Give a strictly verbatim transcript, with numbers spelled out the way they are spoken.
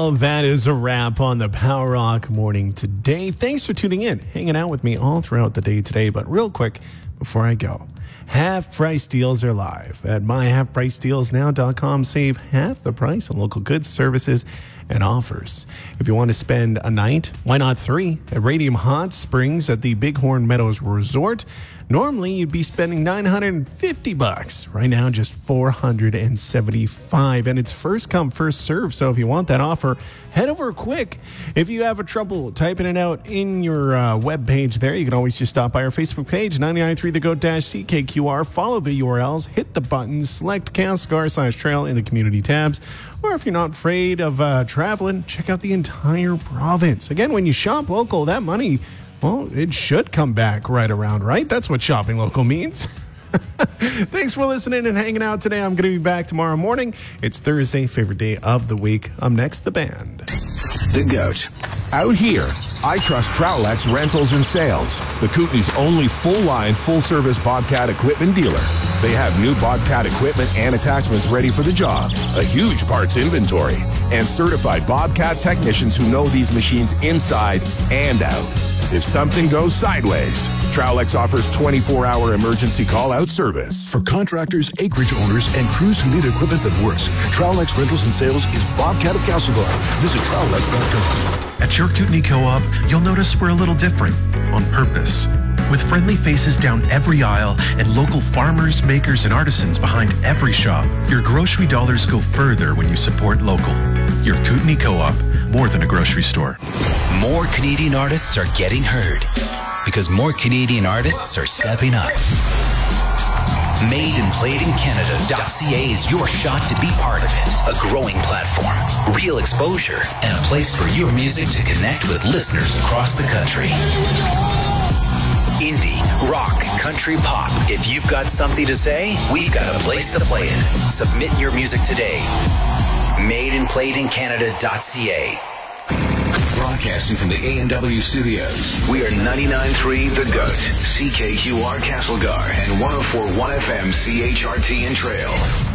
Well, that is a wrap on the Power Rock Morning today. Thanks for tuning in, hanging out with me all throughout the day today. But real quick, before I go, half price deals are live at my half price deals now dot com. Save half the price on local goods, services, and offers. If you want to spend a night, why not three, at Radium Hot Springs at the Bighorn Meadows Resort. Normally, you'd be spending nine hundred fifty bucks. Right now, just four hundred seventy-five, and it's first come, first serve. So if you want that offer, head over quick. If you have a trouble typing it out in your uh, web page there, you can always just stop by our Facebook page, ninety-nine point three The Goat C K Q R. Follow the U R Ls, hit the buttons, select Castlegar slash trail in the community tabs. Or if you're not afraid of uh, traveling, check out the entire province. Again, when you shop local, that money, well, it should come back right around, right? That's what shopping local means. Thanks for listening and hanging out today. I'm going to be back tomorrow morning. It's Thursday, favorite day of the week. I'm next, the band. The Goat. Out here, I trust Trowlex Rentals and Sales, the Kootenay's only full-line, full-service Bobcat equipment dealer. They have new Bobcat equipment and attachments ready for the job, a huge parts inventory, and certified Bobcat technicians who know these machines inside and out. If something goes sideways, Trowlex offers twenty-four hour emergency call-out service. For contractors, acreage owners, and crews who need equipment that works, Trowlex Rentals and Sales is Bobcat of Castlegar. Visit Trowlex dot com. At your Kootenay Co-op, you'll notice we're a little different, on purpose. With friendly faces down every aisle and local farmers, makers, and artisans behind every shop, your grocery dollars go further when you support local. Your Kootenay Co-op, more than a grocery store. More Canadian artists are getting heard because more Canadian artists are stepping up. Made and Played in Canada dot C A is your shot to be part of it. A growing platform, real exposure, and a place for your music to connect with listeners across the country. Indie, rock, country, pop. If you've got something to say, we've got a place to play it. Submit your music today. Made and Played in Canada dot C A. Broadcasting from the A and W studios, we are ninety-nine point three The Goat, C K Q R Castlegar, and one oh four point one F M C H R T and Trail.